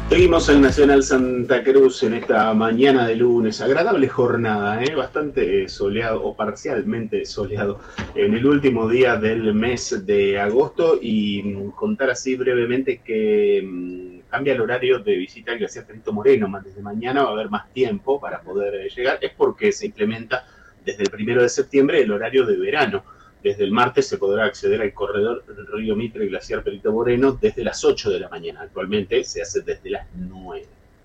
Seguimos en Nacional Santa Cruz en esta mañana de lunes, agradable jornada, bastante soleado o parcialmente soleado en el último día del mes de agosto, y contar así brevemente que cambia el horario de visita al glaciar Perito Moreno. Más desde mañana va a haber más tiempo para poder llegar, es porque se implementa desde el 1 de septiembre el horario de verano. Desde el martes se podrá acceder al corredor del río Mitre y glaciar Perito Moreno desde las 8 de la mañana. Actualmente se hace desde las 9.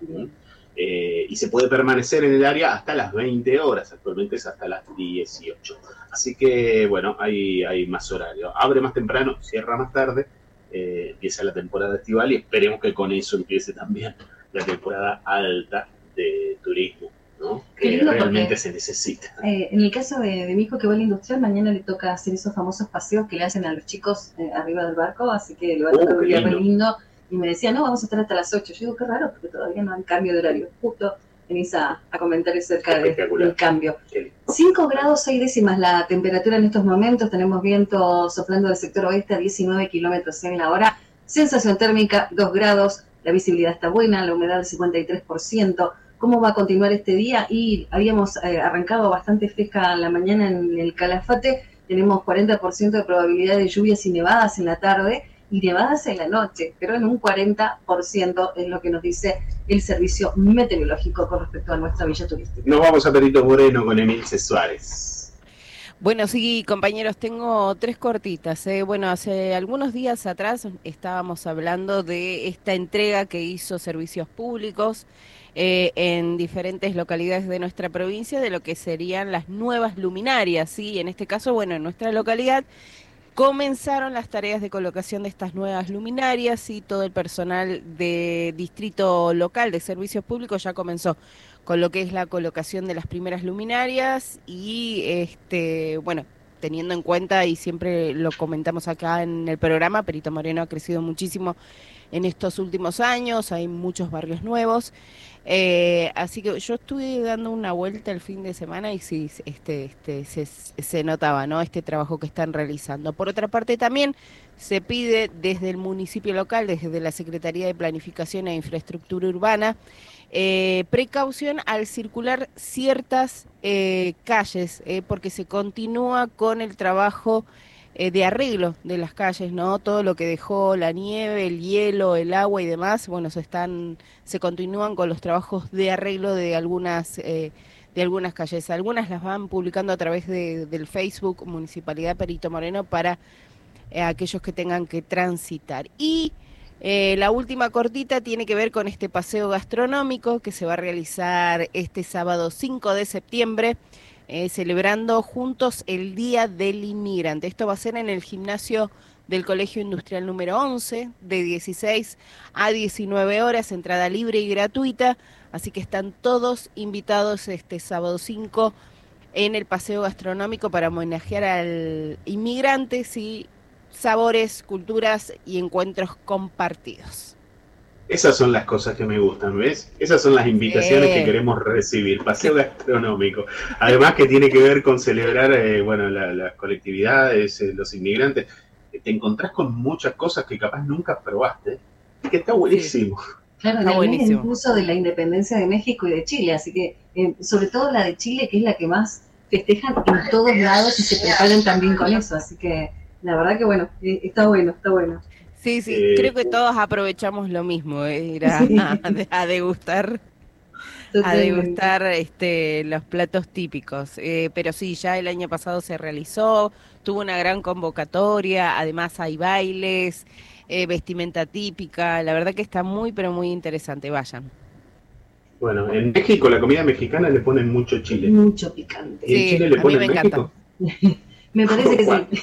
Y se puede permanecer en el área hasta las 20 horas. Actualmente es hasta las 18. Así que, bueno, hay más horario. Abre más temprano, cierra más tarde. Empieza la temporada estival y esperemos que con eso empiece también la temporada alta de turismo, ¿no? Que realmente se necesita. En el caso de mi hijo que va a la industrial, mañana le toca hacer esos famosos paseos que le hacen a los chicos arriba del barco, así que le va a tocar un día muy lindo. Y me decía, no, vamos a estar hasta las 8. Yo digo, qué raro, porque todavía no hay cambio de horario. Justo venís a comentar acerca del cambio. 5 grados 6 décimas la temperatura en estos momentos. Tenemos viento soplando del sector oeste a 19 kilómetros en la hora. Sensación térmica 2 grados. La visibilidad está buena, la humedad del 53%. ¿Cómo va a continuar este día? Y habíamos arrancado bastante fresca la mañana en el Calafate. Tenemos 40% de probabilidad de lluvias y nevadas en la tarde y nevadas en la noche, pero en un 40% es lo que nos dice el servicio meteorológico con respecto a nuestra villa turística. Nos vamos a Perito Moreno con Emilce Suárez. Bueno, sí, compañeros, tengo 3 cortitas. Bueno, hace algunos días atrás estábamos hablando de esta entrega que hizo Servicios Públicos en diferentes localidades de nuestra provincia de lo que serían las nuevas luminarias, ¿sí? En este caso, bueno, en nuestra localidad comenzaron las tareas de colocación de estas nuevas luminarias y todo el personal de distrito local de servicios públicos ya comenzó con lo que es la colocación de las primeras luminarias y bueno, teniendo en cuenta, y siempre lo comentamos acá en el programa, Perito Moreno ha crecido muchísimo en estos últimos años, hay muchos barrios nuevos, así que yo estuve dando una vuelta el fin de semana y sí, se notaba, ¿no?, este trabajo que están realizando. Por otra parte, también se pide desde el municipio local, desde la Secretaría de Planificación e Infraestructura Urbana, precaución al circular ciertas calles, porque se continúa con el trabajo de arreglo de las calles, ¿no? Todo lo que dejó la nieve, el hielo, el agua y demás, bueno, se continúan con los trabajos de arreglo de algunas calles. Algunas las van publicando a través del Facebook Municipalidad Perito Moreno para aquellos que tengan que transitar. Y la última cortita tiene que ver con este paseo gastronómico que se va a realizar este sábado 5 de septiembre, celebrando juntos el Día del Inmigrante. Esto va a ser en el gimnasio del Colegio Industrial número 11, de 16 a 19 horas, entrada libre y gratuita, así que están todos invitados este sábado 5 en el paseo gastronómico para homenajear al inmigrante, sí, sabores, culturas y encuentros compartidos. Esas son las cosas que me gustan, ¿ves? Esas son las invitaciones que queremos recibir. Paseo gastronómico. Además que tiene que ver con celebrar, bueno, las colectividades, los inmigrantes. Te encontrás con muchas cosas que capaz nunca probaste y que está buenísimo. Sí. Claro, está buenísimo. Incluso de la independencia de México y de Chile, así que sobre todo la de Chile, que es la que más festejan en todos lados y se preparan también con eso, así que la verdad que bueno, está bueno, está bueno. Sí, creo que todos aprovechamos lo mismo, ir a degustar, los platos típicos. Pero sí, ya el año pasado se realizó, tuvo una gran convocatoria, además hay bailes, vestimenta típica, la verdad que está muy, pero muy interesante, vayan. Bueno, en México la comida mexicana le ponen mucho chile. Mucho picante. ¿Y en Chile le ponen México? Me parece que sí.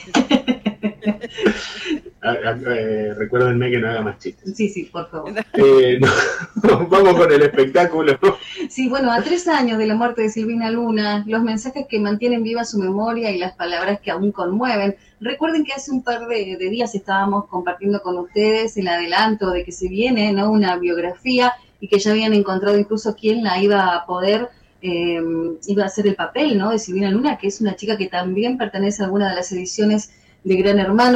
Recuérdenme que no haga más chistes. Sí, por favor. Vamos con el espectáculo. Sí, bueno, a 3 años de la muerte de Silvina Luna, los mensajes que mantienen viva su memoria y las palabras que aún conmueven. Recuerden que hace un par de días estábamos compartiendo con ustedes el adelanto de que se viene, ¿no?, una biografía, y que ya habían encontrado incluso quién la iba a poder, iba a hacer el papel, ¿no?, de Silvina Luna, que es una chica que también pertenece a alguna de las ediciones de Gran Hermano.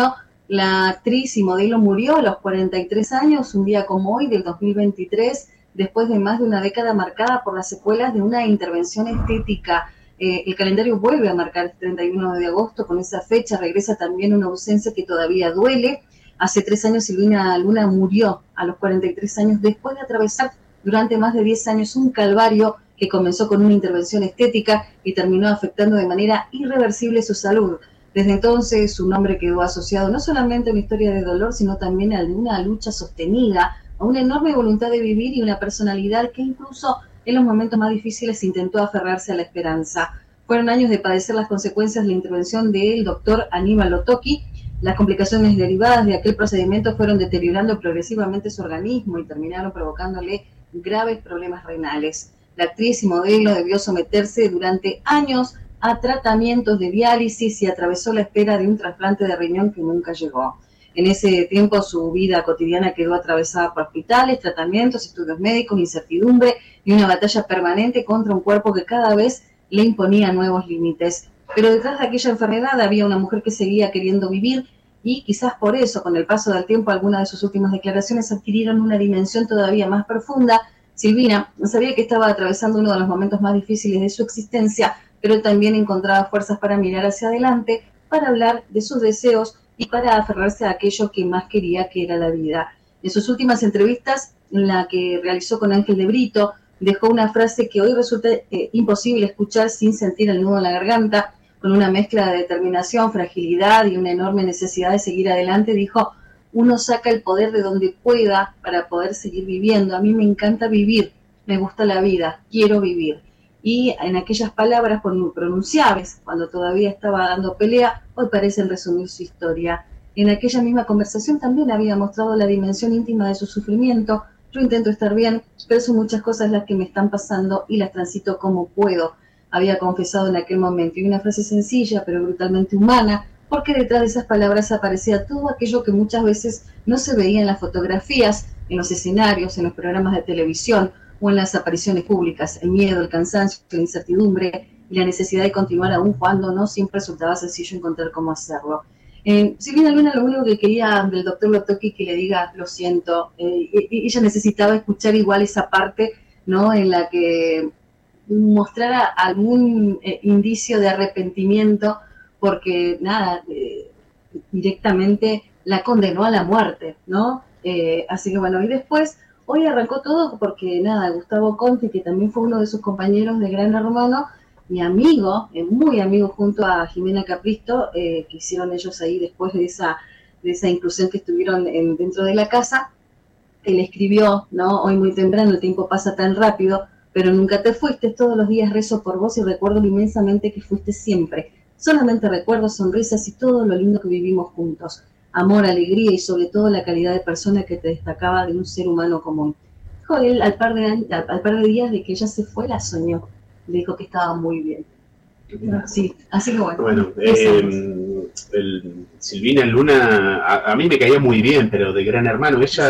La actriz y modelo murió a los 43 años, un día como hoy del 2023, después de más de una década marcada por las secuelas de una intervención estética. El calendario vuelve a marcar el 31 de agosto, con esa fecha regresa también una ausencia que todavía duele. Hace 3 años Silvina Luna murió a los 43 años después de atravesar durante más de 10 años un calvario que comenzó con una intervención estética y terminó afectando de manera irreversible su salud. Desde entonces su nombre quedó asociado no solamente a una historia de dolor, sino también a una lucha sostenida, a una enorme voluntad de vivir y una personalidad que incluso en los momentos más difíciles intentó aferrarse a la esperanza. Fueron años de padecer las consecuencias de la intervención del doctor Aníbal Otoki. Las complicaciones derivadas de aquel procedimiento fueron deteriorando progresivamente su organismo y terminaron provocándole graves problemas renales. La actriz y modelo debió someterse durante años a tratamientos de diálisis y atravesó la espera de un trasplante de riñón que nunca llegó. En ese tiempo su vida cotidiana quedó atravesada por hospitales, tratamientos, estudios médicos, incertidumbre y una batalla permanente contra un cuerpo que cada vez le imponía nuevos límites. Pero detrás de aquella enfermedad había una mujer que seguía queriendo vivir y quizás por eso, con el paso del tiempo, algunas de sus últimas declaraciones adquirieron una dimensión todavía más profunda. Silvina sabía que estaba atravesando uno de los momentos más difíciles de su existencia, pero también encontraba fuerzas para mirar hacia adelante, para hablar de sus deseos y para aferrarse a aquello que más quería, que era la vida. En sus últimas entrevistas, en la que realizó con Ángel de Brito, dejó una frase que hoy resulta imposible escuchar sin sentir el nudo en la garganta. Con una mezcla de determinación, fragilidad y una enorme necesidad de seguir adelante, dijo: uno saca el poder de donde pueda para poder seguir viviendo. A mí me encanta vivir, me gusta la vida, quiero vivir. Y en aquellas palabras pronunciables, cuando todavía estaba dando pelea, hoy parecen resumir su historia. En aquella misma conversación también había mostrado la dimensión íntima de su sufrimiento. Yo intento estar bien, pero son muchas cosas las que me están pasando y las transito como puedo, había confesado en aquel momento. Y una frase sencilla, pero brutalmente humana, porque detrás de esas palabras aparecía todo aquello que muchas veces no se veía en las fotografías, en los escenarios, en los programas de televisión o en las apariciones públicas: el miedo, el cansancio, la incertidumbre y la necesidad de continuar aún cuando no siempre resultaba sencillo encontrar cómo hacerlo. Silvina Luna lo único que quería del doctor Otoki que le diga: lo siento. Ella necesitaba escuchar igual esa parte, ¿no?, en la que mostrara algún indicio de arrepentimiento, porque nada, directamente la condenó a la muerte, ¿no? Así que bueno, y después, hoy arrancó todo porque nada, Gustavo Conti, que también fue uno de sus compañeros de Gran Hermano, mi amigo, muy amigo, junto a Jimena Capristo, que hicieron ellos ahí después de esa inclusión que estuvieron dentro de la casa. Él escribió, ¿no? Hoy muy temprano, el tiempo pasa tan rápido, pero nunca te fuiste. Todos los días rezo por vos y recuerdo lo inmensamente que fuiste siempre. Solamente recuerdo sonrisas y todo lo lindo que vivimos juntos. Amor, alegría y sobre todo la calidad de persona que te destacaba de un ser humano común. Dijo él al par de días de que ella se fue, la soñó. Le dijo que estaba muy bien. Sí, así que bueno. Bueno, Silvina Luna, a mí me caía muy bien, pero de Gran Hermano, ella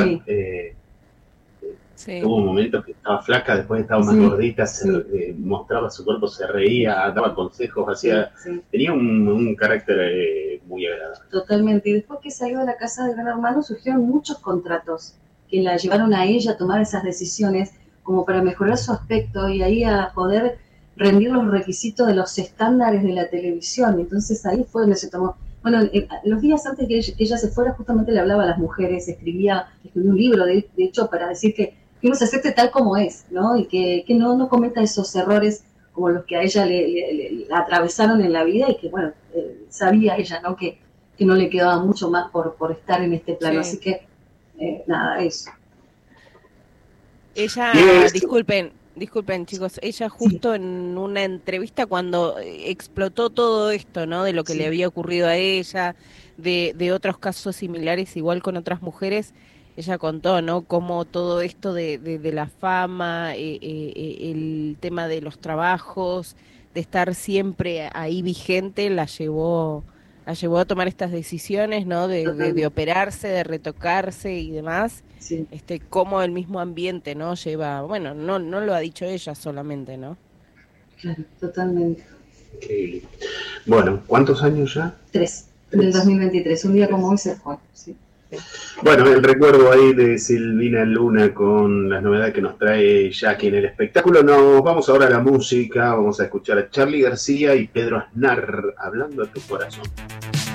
tuvo momentos que estaba flaca, después estaba más gordita, mostraba su cuerpo, se reía, daba consejos, tenía un carácter muy agradable. Totalmente, y después que salió de la casa de Gran Hermano surgieron muchos contratos que la llevaron a ella a tomar esas decisiones como para mejorar su aspecto y ahí a poder rendir los requisitos de los estándares de la televisión. Entonces ahí fue donde se tomó. Bueno, los días antes que ella se fuera, justamente le hablaba a las mujeres, escribió un libro, de hecho, para decir que uno se acepte tal como es, ¿no? Y que no cometa esos errores como los que a ella le atravesaron en la vida y que, bueno, sabía ella, ¿no?, que no le quedaba mucho más por estar en este plano. Así que, nada, eso. Ella, disculpen chicos, ella justo en una entrevista cuando explotó todo esto, ¿no?, de lo que le había ocurrido a ella, de otros casos similares igual con otras mujeres, ella contó, ¿no?, cómo todo esto de la fama, el tema de los trabajos, de estar siempre ahí vigente, la llevó a tomar estas decisiones, ¿no?, de operarse, de retocarse y demás. Sí. Cómo el mismo ambiente, ¿no?, lleva, bueno, no lo ha dicho ella solamente, ¿no? Claro, totalmente. Increíble. Bueno, ¿cuántos años ya? 3. del 2023. Un día como hoy se fue, sí. Bueno, el recuerdo ahí de Silvina Luna con las novedades que nos trae Jackie en el espectáculo. Nos vamos ahora a la música, vamos a escuchar a Charly García y Pedro Aznar, Hablando a tu corazón.